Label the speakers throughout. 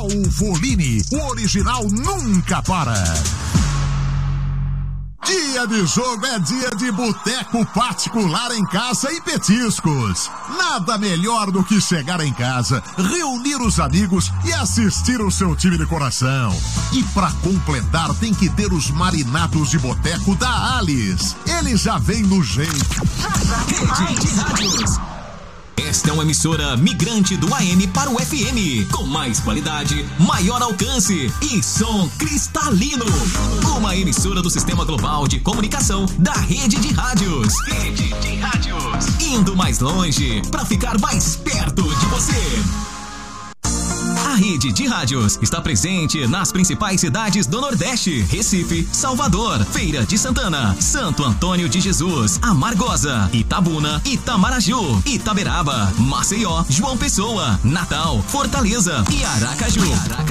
Speaker 1: O Folini, o original nunca para. Dia de jogo é dia de boteco particular em casa e petiscos. Nada melhor do que chegar em casa, reunir os amigos e assistir o seu time de coração. E pra completar tem que ter os marinados de boteco da Alice. Ele já vem no jeito.
Speaker 2: Rede de Rádios. Esta é uma emissora migrante do AM para o FM, com mais qualidade, maior alcance e som cristalino. Uma emissora do Sistema Global de Comunicação da Rede de Rádios. Rede de Rádios. Indo mais longe para ficar mais perto de você. A Rede de Rádios está presente nas principais cidades do Nordeste: Recife, Salvador, Feira de Santana, Santo Antônio de Jesus, Amargosa, Itabuna, Itamaraju, Itaberaba, Maceió, João Pessoa, Natal, Fortaleza e Aracaju.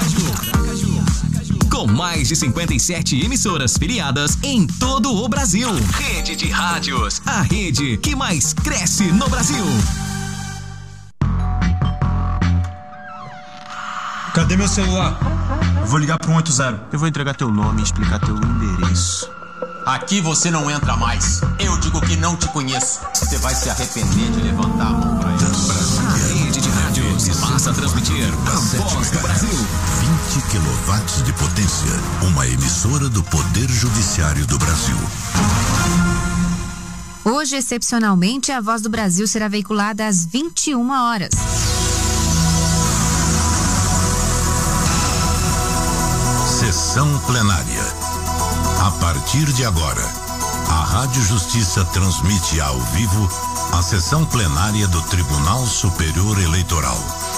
Speaker 2: Com mais de 57 emissoras filiadas em todo o Brasil. Rede de Rádios, a rede que mais cresce no Brasil.
Speaker 3: Cadê meu celular? Vou ligar pro 180.
Speaker 4: Eu vou entregar teu nome e explicar teu endereço.
Speaker 5: Aqui você não entra mais. Eu digo que não te conheço. Você vai se arrepender de levantar a mão pra ele.
Speaker 2: A Rede de Rádios passa a transmitir a voz do Brasil.
Speaker 1: 20 kW de potência. Uma emissora do Poder Judiciário do Brasil.
Speaker 6: Hoje, excepcionalmente, a Voz do Brasil será veiculada às 21 horas.
Speaker 1: Sessão plenária. A partir de agora, a Rádio Justiça transmite ao vivo a sessão plenária do Tribunal Superior Eleitoral.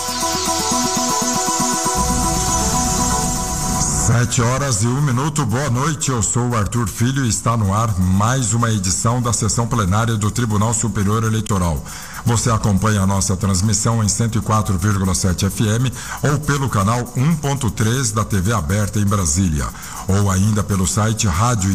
Speaker 7: 7h01. Boa noite, eu sou o Arthur Filho e está no ar mais uma edição da sessão plenária do Tribunal Superior Eleitoral. Você acompanha a nossa transmissão em 104,7 FM ou pelo canal 1.3 da TV aberta em Brasília, ou ainda pelo site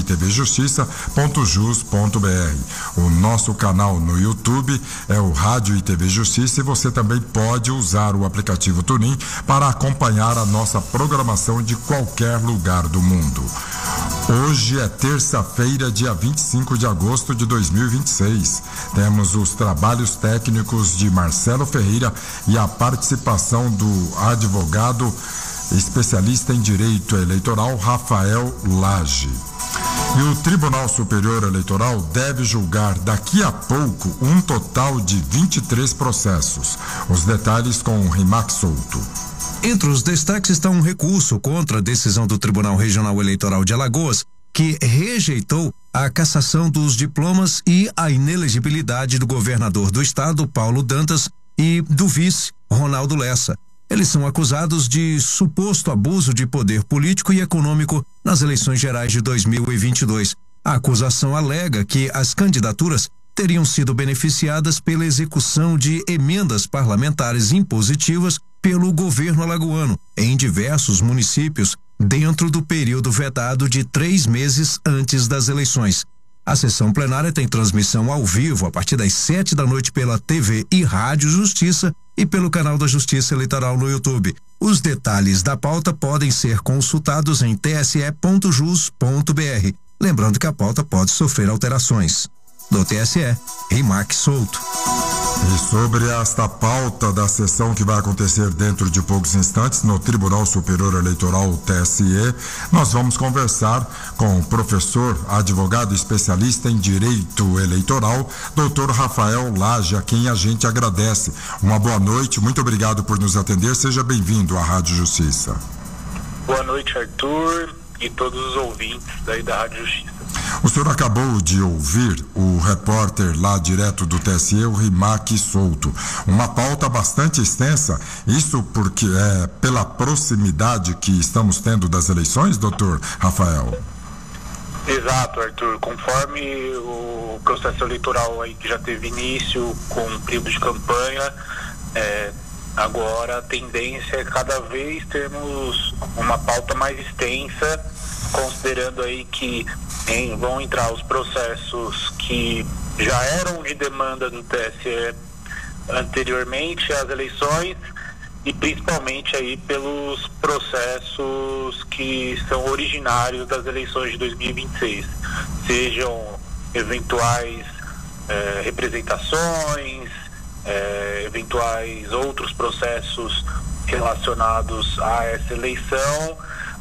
Speaker 7: radioitvjustiça.jus.br. O nosso canal no YouTube é o Rádio e TV Justiça e você também pode usar o aplicativo TuneIn para acompanhar a nossa programação de qualquer lugar do mundo. Hoje é terça-feira, dia 25 de agosto de 2026. Temos os trabalhos técnicos de Marcelo Ferreira e a participação do advogado especialista em direito eleitoral Rafael Lage. E o Tribunal Superior Eleitoral deve julgar daqui a pouco um total de 23 processos. Os detalhes com o Rimac Souto.
Speaker 8: Entre os destaques está um recurso contra a decisão do Tribunal Regional Eleitoral de Alagoas, que rejeitou a cassação dos diplomas e a inelegibilidade do governador do estado, Paulo Dantas, e do vice, Ronaldo Lessa. Eles são acusados de suposto abuso de poder político e econômico nas eleições gerais de 2022. A acusação alega que as candidaturas teriam sido beneficiadas pela execução de emendas parlamentares impositivas pelo governo alagoano em diversos municípios dentro do período vedado de 3 meses antes das eleições. A sessão plenária tem transmissão ao vivo a partir das 7 da noite pela TV e Rádio Justiça e pelo canal da Justiça Eleitoral no YouTube. Os detalhes da pauta podem ser consultados em tse.jus.br. Lembrando que a pauta pode sofrer alterações. Do TSE, Rimac Souto.
Speaker 7: E sobre esta pauta da sessão que vai acontecer dentro de poucos instantes no Tribunal Superior Eleitoral, TSE, nós vamos conversar com o professor, advogado especialista em direito eleitoral, doutor Rafael Lage, a quem a gente agradece. Uma boa noite, muito obrigado por nos atender, seja bem-vindo à Rádio Justiça.
Speaker 9: Boa noite, Arthur, e todos os ouvintes daí da Rádio Justiça.
Speaker 7: O senhor acabou de ouvir o repórter lá direto do TSE, o Rimac Souto. Uma pauta bastante extensa, isso porque é pela proximidade que estamos tendo das eleições, doutor Rafael?
Speaker 9: Exato, Arthur. Conforme o processo eleitoral aí que já teve início com o período de campanha, agora a tendência é cada vez termos uma pauta mais extensa, considerando aí que vão entrar os processos que já eram de demanda do TSE anteriormente às eleições e principalmente aí pelos processos que são originários das eleições de 2026, sejam eventuais representações, eventuais outros processos relacionados a essa eleição,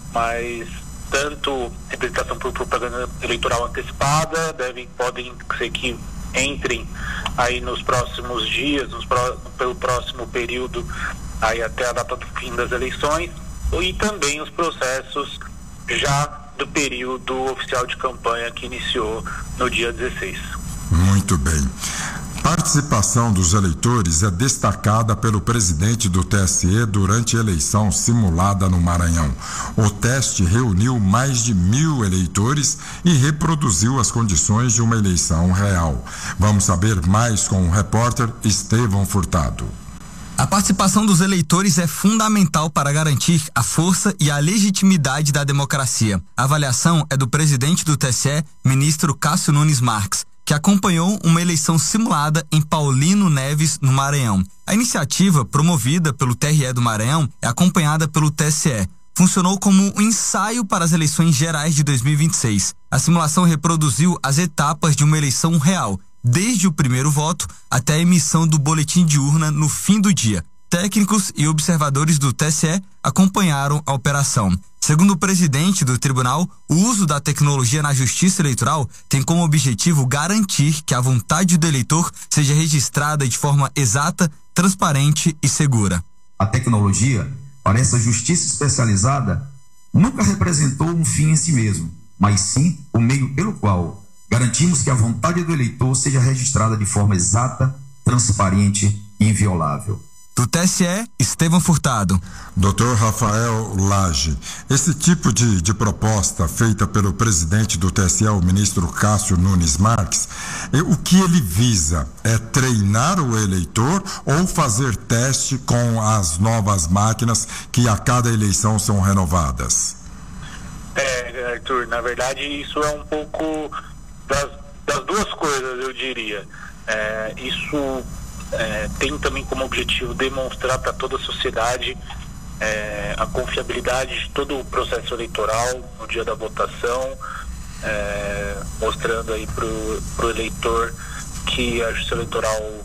Speaker 9: mas tanto representação por propaganda eleitoral antecipada podem ser que entrem aí nos próximos dias, pelo próximo período, aí até a data do fim das eleições, e também os processos já do período oficial de campanha que iniciou no dia 16.
Speaker 7: Muito bem. Participação dos eleitores é destacada pelo presidente do TSE durante a eleição simulada no Maranhão. O teste reuniu mais de 1.000 eleitores e reproduziu as condições de uma eleição real. Vamos saber mais com o repórter Estevão Furtado.
Speaker 10: A participação dos eleitores é fundamental para garantir a força e a legitimidade da democracia. A avaliação é do presidente do TSE, ministro Cássio Nunes Marques, que acompanhou uma eleição simulada em Paulino Neves, no Maranhão. A iniciativa, promovida pelo TRE do Maranhão, é acompanhada pelo TSE. Funcionou como um ensaio para as eleições gerais de 2026. A simulação reproduziu as etapas de uma eleição real, desde o primeiro voto até a emissão do boletim de urna no fim do dia. Técnicos e observadores do TSE acompanharam a operação. Segundo o presidente do tribunal, o uso da tecnologia na justiça eleitoral tem como objetivo garantir que a vontade do eleitor seja registrada de forma exata, transparente e segura.
Speaker 11: A tecnologia, para essa justiça especializada, nunca representou um fim em si mesmo, mas sim o meio pelo qual garantimos que a vontade do eleitor seja registrada de forma exata, transparente e inviolável.
Speaker 10: Do TSE, Estevão Furtado.
Speaker 7: Dr. Rafael Lage, esse tipo de proposta feita pelo presidente do TSE, o ministro Cássio Nunes Marques, o que ele visa é treinar o eleitor ou fazer teste com as novas máquinas que a cada eleição são renovadas?
Speaker 9: Arthur, na verdade isso é um pouco das duas coisas, eu diria. Isso tem também como objetivo demonstrar para toda a sociedade a confiabilidade de todo o processo eleitoral no dia da votação, mostrando aí pro eleitor que a Justiça Eleitoral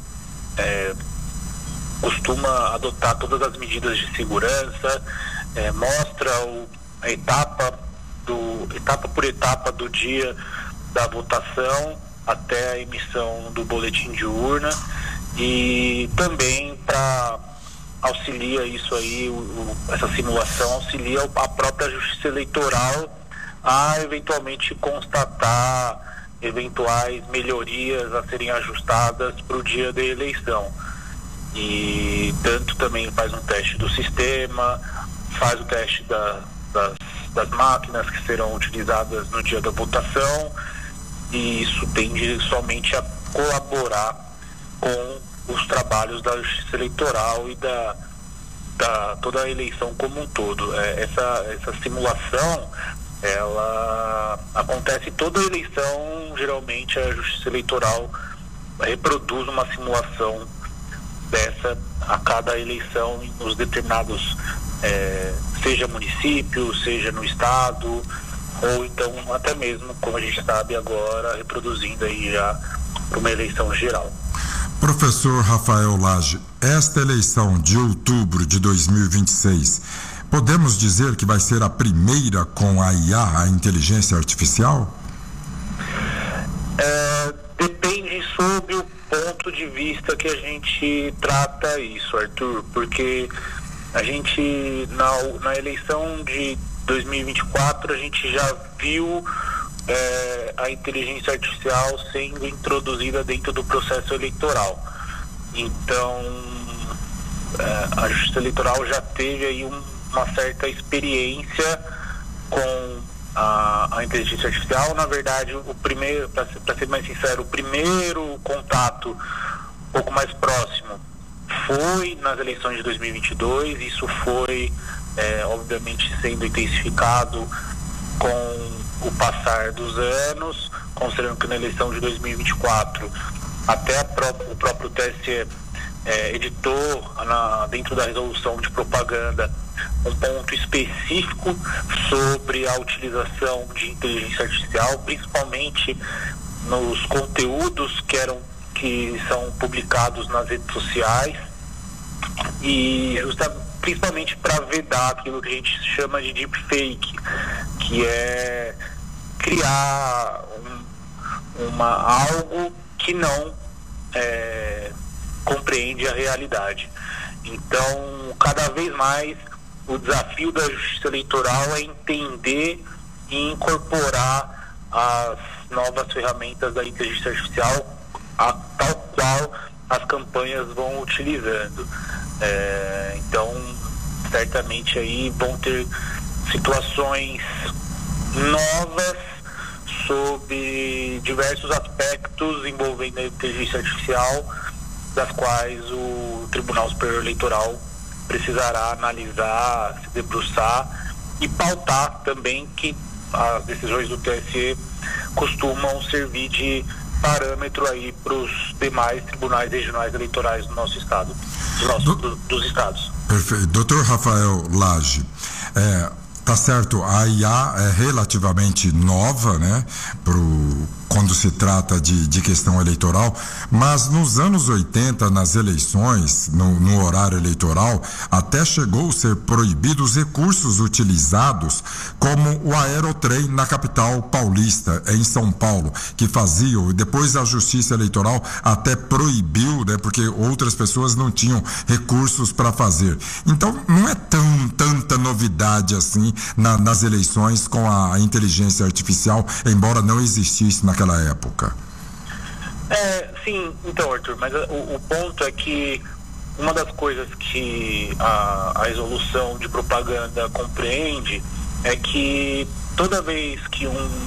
Speaker 9: costuma adotar todas as medidas de segurança, mostra a etapa por etapa do dia da votação até a emissão do boletim de urna, e também para auxilia isso aí, essa simulação auxilia a própria Justiça Eleitoral a eventualmente constatar eventuais melhorias a serem ajustadas para o dia da eleição. E tanto também faz um teste do sistema, faz o teste das máquinas que serão utilizadas no dia da votação, e isso tende somente a colaborar com os trabalhos da Justiça Eleitoral e da toda a eleição como um todo. Essa simulação, ela acontece toda a eleição. Geralmente a Justiça Eleitoral reproduz uma simulação dessa a cada eleição nos determinados, seja município, seja no estado, ou então até mesmo, como a gente sabe agora, reproduzindo aí já para uma eleição geral.
Speaker 7: Professor Rafael Lage, esta eleição de outubro de 2026, podemos dizer que vai ser a primeira com a IA, a inteligência artificial?
Speaker 9: Depende sob o ponto de vista que a gente trata isso, Arthur, porque a gente, na eleição de 2024, a gente já viu a inteligência artificial sendo introduzida dentro do processo eleitoral. Então, a Justiça Eleitoral já teve aí uma certa experiência com a inteligência artificial. Na verdade, o primeiro, para ser mais sincero, o primeiro contato um pouco mais próximo foi nas eleições de 2022. Isso foi, obviamente, sendo intensificado com o passar dos anos, considerando que na eleição de 2024 até o próprio TSE editou dentro da resolução de propaganda um ponto específico sobre a utilização de inteligência artificial, principalmente nos conteúdos que são publicados nas redes sociais, e principalmente para vedar aquilo que a gente chama de deepfake, que é criar algo que não compreende a realidade. Então, cada vez mais, o desafio da Justiça Eleitoral é entender e incorporar as novas ferramentas da inteligência artificial, tal qual as campanhas vão utilizando. Então, certamente aí vão ter situações novas sobre diversos aspectos envolvendo a inteligência artificial, das quais o Tribunal Superior Eleitoral precisará analisar, se debruçar e pautar também, que as decisões do TSE costumam servir de parâmetro aí para os demais tribunais regionais eleitorais do nosso estado, dos estados.
Speaker 7: Perfeito. Doutor Rafael Lage, tá certo, a IA é relativamente nova, né, quando se trata de questão eleitoral, mas nos anos 80, nas eleições, no horário eleitoral, até chegou a ser proibido os recursos utilizados, como o aerotrem na capital paulista, em São Paulo, que faziam, depois a Justiça Eleitoral até proibiu, né, porque outras pessoas não tinham recursos para fazer. Então, não é tanta novidade assim nas eleições com a inteligência artificial, embora não existisse naquela época.
Speaker 9: Sim, então, Arthur, mas o ponto é que uma das coisas que a resolução de propaganda compreende é que toda vez que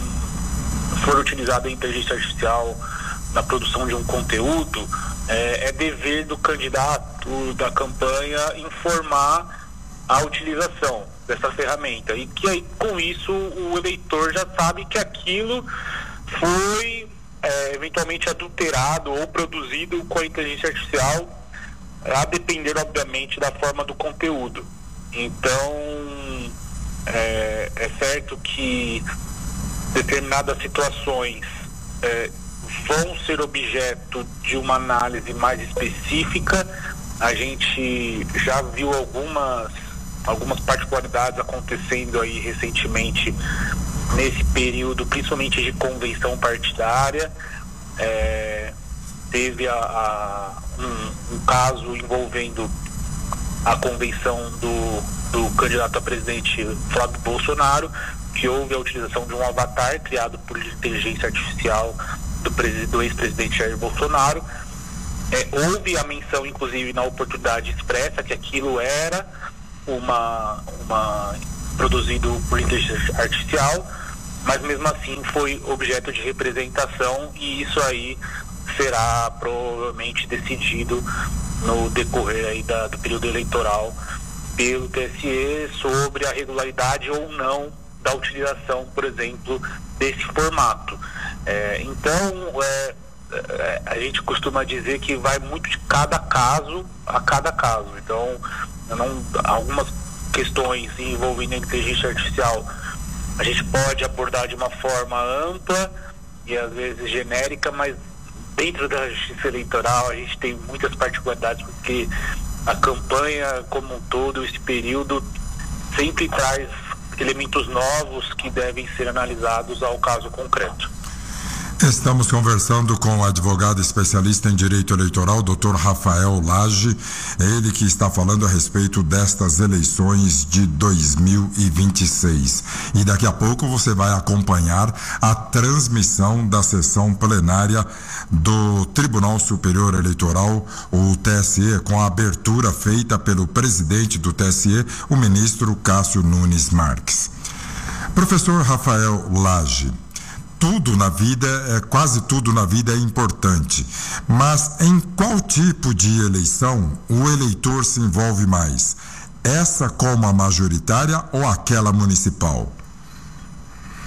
Speaker 9: for utilizada a inteligência artificial na produção de um conteúdo, é dever do candidato, da campanha, informar a utilização dessa ferramenta, e que aí, com isso, o eleitor já sabe que aquilo foi eventualmente adulterado ou produzido com a inteligência artificial, a depender, obviamente, da forma do conteúdo. Então, é certo que determinadas situações vão ser objeto de uma análise mais específica. A gente já viu algumas particularidades acontecendo aí recentemente nesse período, principalmente de convenção partidária. Teve um caso envolvendo a convenção do candidato a presidente Flávio Bolsonaro, que houve a utilização de um avatar criado por inteligência artificial do ex-presidente Jair Bolsonaro. Houve a menção, inclusive, na oportunidade expressa, que aquilo era produzido por inteligência artificial, mas mesmo assim foi objeto de representação, e isso aí será provavelmente decidido no decorrer aí do período eleitoral pelo TSE sobre a regularidade ou não da utilização, por exemplo, desse formato. Então, a gente costuma dizer que vai muito de cada caso a cada caso. Então, algumas questões envolvendo a inteligência artificial a gente pode abordar de uma forma ampla e às vezes genérica, mas dentro da Justiça Eleitoral a gente tem muitas particularidades, porque a campanha como um todo, esse período, sempre traz elementos novos que devem ser analisados ao caso concreto.
Speaker 7: Estamos conversando com o advogado especialista em direito eleitoral, Dr. Rafael Lage, ele que está falando a respeito destas eleições de 2026. E daqui a pouco você vai acompanhar a transmissão da sessão plenária do Tribunal Superior Eleitoral, o TSE, com a abertura feita pelo presidente do TSE, o ministro Cássio Nunes Marques. Professor Rafael Lage, quase tudo na vida é importante, mas em qual tipo de eleição o eleitor se envolve mais? Essa como a majoritária ou aquela municipal?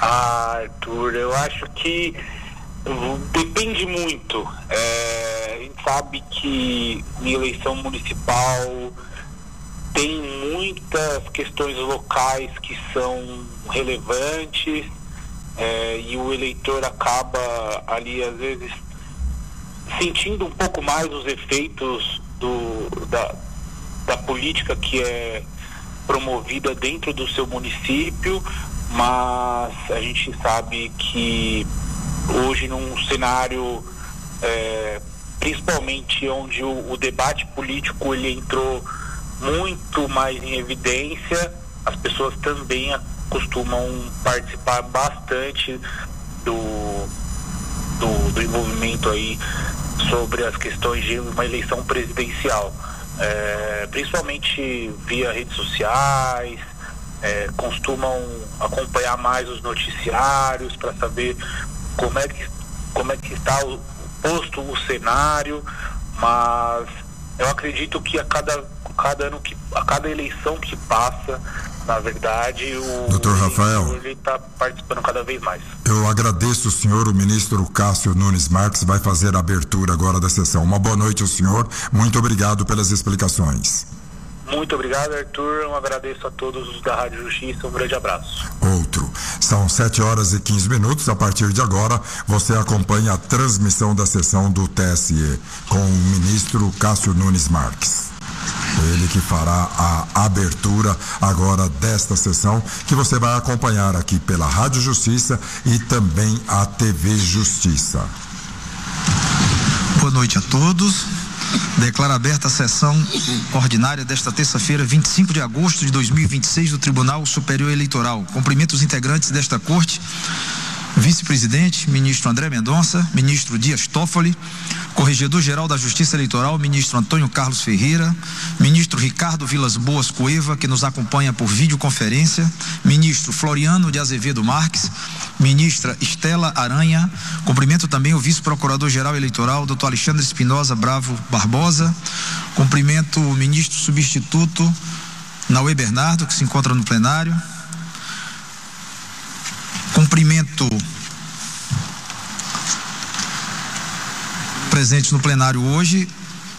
Speaker 9: Arthur, eu acho que depende muito. A gente sabe que em eleição municipal tem muitas questões locais que são relevantes, e o eleitor acaba ali às vezes sentindo um pouco mais os efeitos da política que é promovida dentro do seu município, mas a gente sabe que hoje num cenário principalmente onde o debate político ele entrou muito mais em evidência, as pessoas também costumam participar bastante do envolvimento aí sobre as questões de uma eleição presidencial, principalmente via redes sociais, costumam acompanhar mais os noticiários para saber como é que está posto o cenário, mas eu acredito que a cada eleição que passa, na verdade,
Speaker 7: Dr. Rafael,
Speaker 9: ele está participando cada vez mais.
Speaker 7: Eu agradeço o senhor, o ministro Cássio Nunes Marques vai fazer a abertura agora da sessão. Uma boa noite ao senhor, muito obrigado pelas explicações.
Speaker 9: Muito obrigado, Arthur, eu agradeço a todos os da Rádio Justiça, um grande abraço.
Speaker 7: Outro, são 7h15, a partir de agora você acompanha a transmissão da sessão do TSE com o ministro Cássio Nunes Marques. Ele que fará a abertura agora desta sessão, que você vai acompanhar aqui pela Rádio Justiça e também a TV Justiça.
Speaker 12: Boa noite a todos. Declaro aberta a sessão ordinária desta terça-feira, 25 de agosto de 2026, do Tribunal Superior Eleitoral. Cumprimento os integrantes desta corte: vice-presidente, ministro André Mendonça, ministro Dias Toffoli, corregedor-geral da Justiça Eleitoral, ministro Antônio Carlos Ferreira, ministro Ricardo Vilas Boas Cueva, que nos acompanha por videoconferência, ministro Floriano de Azevedo Marques, ministra Estela Aranha. Cumprimento também o vice-procurador-geral eleitoral, doutor Alexandre Espinosa Bravo Barbosa. Cumprimento o ministro substituto Nauê Bernardo, que se encontra no plenário. Cumprimento presentes no plenário hoje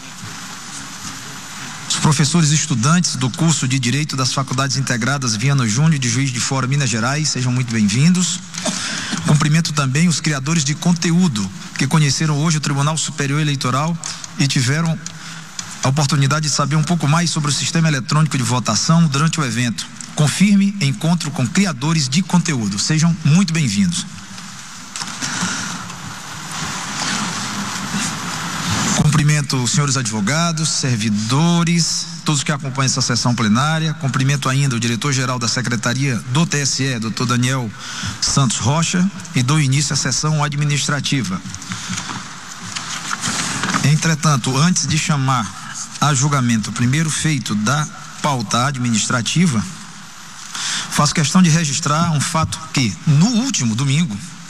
Speaker 12: os professores e estudantes do curso de Direito das Faculdades Integradas Viana Júnior de Juiz de Fora, Minas Gerais, sejam muito bem-vindos. Cumprimento também os criadores de conteúdo que conheceram hoje o Tribunal Superior Eleitoral e tiveram a oportunidade de saber um pouco mais sobre o sistema eletrônico de votação durante o evento. Confirme encontro com criadores de conteúdo. Sejam muito bem-vindos. Cumprimento os senhores advogados, servidores, todos que acompanham essa sessão plenária. Cumprimento ainda o diretor-geral da Secretaria do TSE, doutor Daniel Santos Rocha, e dou início à sessão administrativa. Entretanto, antes de chamar a julgamento o primeiro feito da pauta administrativa, faço questão de registrar um fato que, no último domingo,